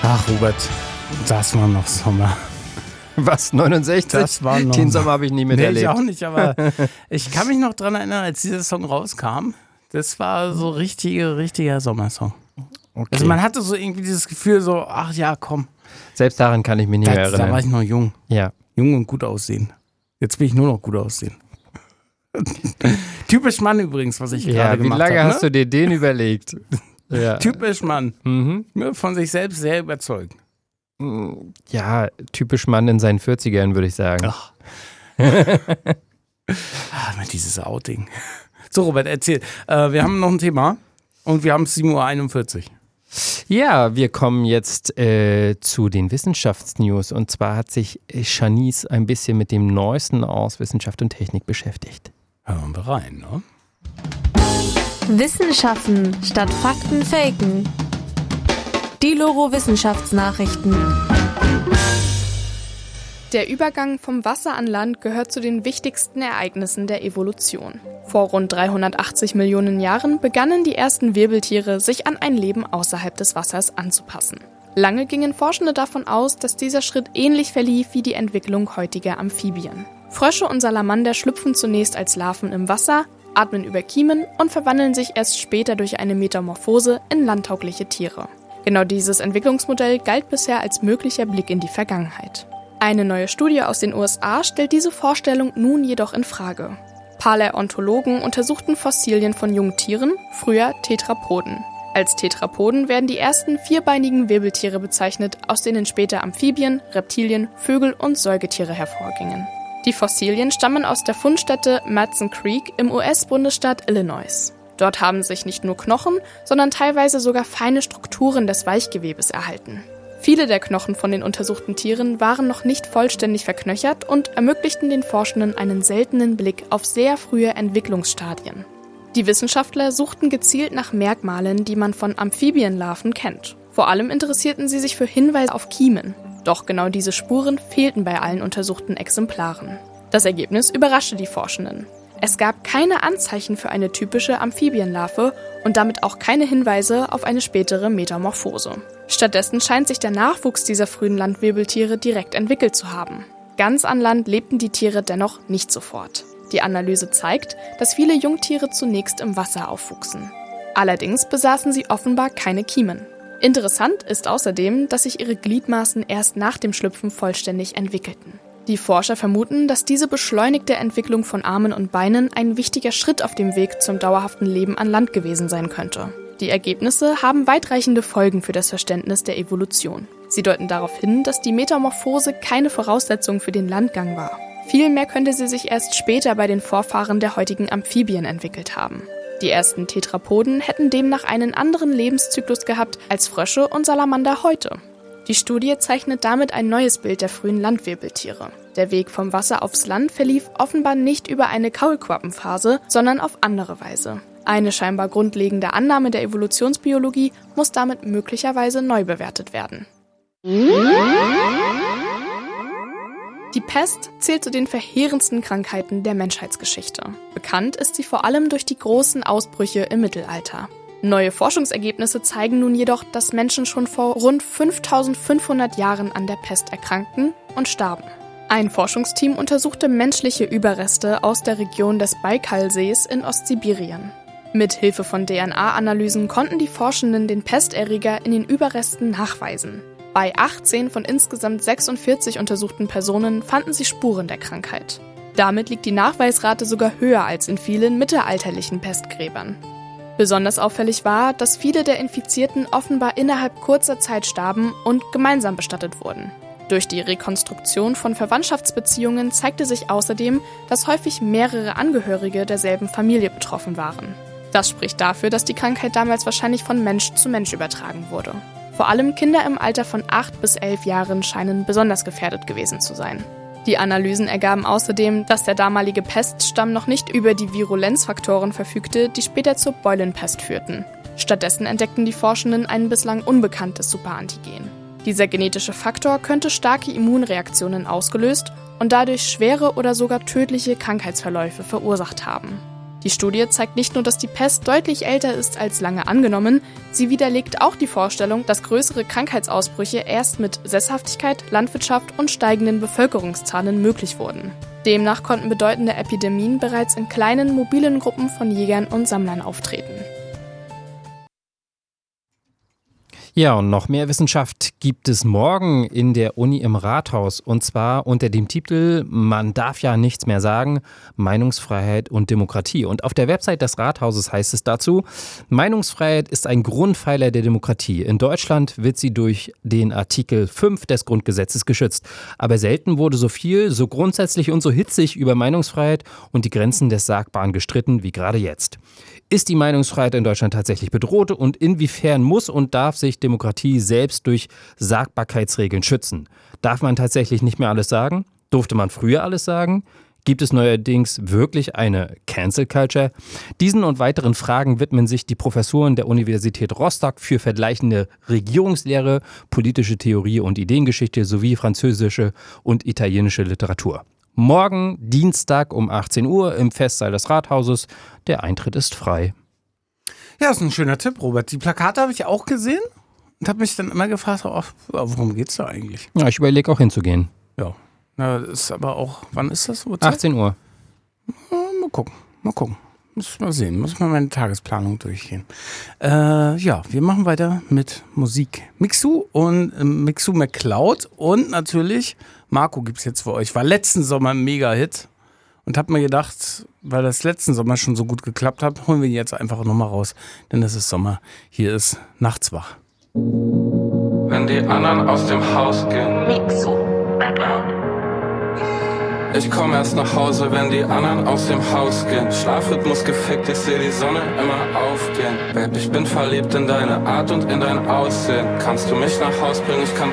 Ach, Robert, das war noch Sommer. Was, 69? Das war noch Den Sommer habe ich nie miterlebt. Ich auch nicht, aber ich kann mich noch dran erinnern, als dieser Song rauskam. Das war so richtiger Sommersong. Okay. Also man hatte so irgendwie dieses Gefühl so, ach ja, komm. Selbst daran kann ich mich nicht mehr erinnern. Da war ich noch jung. Ja. Jung und gut aussehen. Jetzt bin ich nur noch gut aussehen. Typisch Mann übrigens, was ich gerade gemacht habe. Wie lange hast du dir den überlegt? Ja. Typisch Mann. Mhm. Von sich selbst sehr überzeugt. Ja, typisch Mann in seinen 40ern, würde ich sagen. Ach. Mit dieses Outing. So, Robert, erzähl. Wir haben noch ein Thema und wir haben es 7:41 Uhr. Ja, wir kommen jetzt zu den Wissenschaftsnews. Und zwar hat sich Shanice ein bisschen mit dem Neuesten aus Wissenschaft und Technik beschäftigt. Hören wir rein, ne? Wissenschaften statt Fakten faken. Die Loro-Wissenschaftsnachrichten. Der Übergang vom Wasser an Land gehört zu den wichtigsten Ereignissen der Evolution. Vor rund 380 Millionen Jahren begannen die ersten Wirbeltiere, sich an ein Leben außerhalb des Wassers anzupassen. Lange gingen Forschende davon aus, dass dieser Schritt ähnlich verlief wie die Entwicklung heutiger Amphibien. Frösche und Salamander schlüpfen zunächst als Larven im Wasser, atmen über Kiemen und verwandeln sich erst später durch eine Metamorphose in landtaugliche Tiere. Genau dieses Entwicklungsmodell galt bisher als möglicher Blick in die Vergangenheit. Eine neue Studie aus den USA stellt diese Vorstellung nun jedoch in Frage. Paläontologen untersuchten Fossilien von Jungtieren, früher Tetrapoden. Als Tetrapoden werden die ersten vierbeinigen Wirbeltiere bezeichnet, aus denen später Amphibien, Reptilien, Vögel und Säugetiere hervorgingen. Die Fossilien stammen aus der Fundstätte Madison Creek im US-Bundesstaat Illinois. Dort haben sich nicht nur Knochen, sondern teilweise sogar feine Strukturen des Weichgewebes erhalten. Viele der Knochen von den untersuchten Tieren waren noch nicht vollständig verknöchert und ermöglichten den Forschenden einen seltenen Blick auf sehr frühe Entwicklungsstadien. Die Wissenschaftler suchten gezielt nach Merkmalen, die man von Amphibienlarven kennt. Vor allem interessierten sie sich für Hinweise auf Kiemen. Doch genau diese Spuren fehlten bei allen untersuchten Exemplaren. Das Ergebnis überraschte die Forschenden. Es gab keine Anzeichen für eine typische Amphibienlarve und damit auch keine Hinweise auf eine spätere Metamorphose. Stattdessen scheint sich der Nachwuchs dieser frühen Landwirbeltiere direkt entwickelt zu haben. Ganz an Land lebten die Tiere dennoch nicht sofort. Die Analyse zeigt, dass viele Jungtiere zunächst im Wasser aufwuchsen. Allerdings besaßen sie offenbar keine Kiemen. Interessant ist außerdem, dass sich ihre Gliedmaßen erst nach dem Schlüpfen vollständig entwickelten. Die Forscher vermuten, dass diese beschleunigte Entwicklung von Armen und Beinen ein wichtiger Schritt auf dem Weg zum dauerhaften Leben an Land gewesen sein könnte. Die Ergebnisse haben weitreichende Folgen für das Verständnis der Evolution. Sie deuten darauf hin, dass die Metamorphose keine Voraussetzung für den Landgang war. Vielmehr könnte sie sich erst später bei den Vorfahren der heutigen Amphibien entwickelt haben. Die ersten Tetrapoden hätten demnach einen anderen Lebenszyklus gehabt als Frösche und Salamander heute. Die Studie zeichnet damit ein neues Bild der frühen Landwirbeltiere. Der Weg vom Wasser aufs Land verlief offenbar nicht über eine Kaulquappenphase, sondern auf andere Weise. Eine scheinbar grundlegende Annahme der Evolutionsbiologie muss damit möglicherweise neu bewertet werden. Die Pest zählt zu den verheerendsten Krankheiten der Menschheitsgeschichte. Bekannt ist sie vor allem durch die großen Ausbrüche im Mittelalter. Neue Forschungsergebnisse zeigen nun jedoch, dass Menschen schon vor rund 5500 Jahren an der Pest erkrankten und starben. Ein Forschungsteam untersuchte menschliche Überreste aus der Region des Baikalsees in Ostsibirien. Mit Hilfe von DNA-Analysen konnten die Forschenden den Pesterreger in den Überresten nachweisen. Bei 18 von insgesamt 46 untersuchten Personen fanden sie Spuren der Krankheit. Damit liegt die Nachweisrate sogar höher als in vielen mittelalterlichen Pestgräbern. Besonders auffällig war, dass viele der Infizierten offenbar innerhalb kurzer Zeit starben und gemeinsam bestattet wurden. Durch die Rekonstruktion von Verwandtschaftsbeziehungen zeigte sich außerdem, dass häufig mehrere Angehörige derselben Familie betroffen waren. Das spricht dafür, dass die Krankheit damals wahrscheinlich von Mensch zu Mensch übertragen wurde. Vor allem Kinder im Alter von 8 bis 11 Jahren scheinen besonders gefährdet gewesen zu sein. Die Analysen ergaben außerdem, dass der damalige Peststamm noch nicht über die Virulenzfaktoren verfügte, die später zur Beulenpest führten. Stattdessen entdeckten die Forschenden ein bislang unbekanntes Superantigen. Dieser genetische Faktor könnte starke Immunreaktionen ausgelöst und dadurch schwere oder sogar tödliche Krankheitsverläufe verursacht haben. Die Studie zeigt nicht nur, dass die Pest deutlich älter ist als lange angenommen, sie widerlegt auch die Vorstellung, dass größere Krankheitsausbrüche erst mit Sesshaftigkeit, Landwirtschaft und steigenden Bevölkerungszahlen möglich wurden. Demnach konnten bedeutende Epidemien bereits in kleinen, mobilen Gruppen von Jägern und Sammlern auftreten. Ja, und noch mehr Wissenschaft gibt es morgen in der Uni im Rathaus. Und zwar unter dem Titel "Man darf ja nichts mehr sagen, Meinungsfreiheit und Demokratie". Und auf der Website des Rathauses heißt es dazu: Meinungsfreiheit ist ein Grundpfeiler der Demokratie. In Deutschland wird sie durch den Artikel 5 des Grundgesetzes geschützt. Aber selten wurde so viel, so grundsätzlich und so hitzig über Meinungsfreiheit und die Grenzen des Sagbaren gestritten wie gerade jetzt. Ist die Meinungsfreiheit in Deutschland tatsächlich bedroht und inwiefern muss und darf sich Demokratie selbst durch Sagbarkeitsregeln schützen? Darf man tatsächlich nicht mehr alles sagen? Durfte man früher alles sagen? Gibt es neuerdings wirklich eine Cancel Culture? Diesen und weiteren Fragen widmen sich die Professoren der Universität Rostock für vergleichende Regierungslehre, politische Theorie und Ideengeschichte sowie französische und italienische Literatur. Morgen, Dienstag um 18 Uhr im Festsaal des Rathauses. Der Eintritt ist frei. Ja, ist ein schöner Tipp, Robert. Die Plakate habe ich auch gesehen und habe mich dann immer gefragt, worum geht's da eigentlich? Ja, ich überlege auch hinzugehen. Ja, na, ist aber auch, wann ist das? 18 Uhr. Mal gucken. Muss mal sehen, muss mal meine Tagesplanung durchgehen. Ja, wir machen weiter mit Musik. Mixu und Mixu McCloud und natürlich Marco gibt's jetzt für euch. War letzten Sommer ein Mega-Hit und hab mir gedacht, weil das letzten Sommer schon so gut geklappt hat, holen wir ihn jetzt einfach nochmal raus, denn es ist Sommer. Hier ist Nachtswach. Wenn die anderen aus dem Haus gehen. Mixu. Ich komm erst nach Hause, wenn die anderen aus dem Haus gehen. Schlafrhythmus gefickt, ich seh die Sonne immer aufgehen. Babe, ich bin verliebt in deine Art und in dein Aussehen. Kannst du mich nach Haus bringen? Ich kann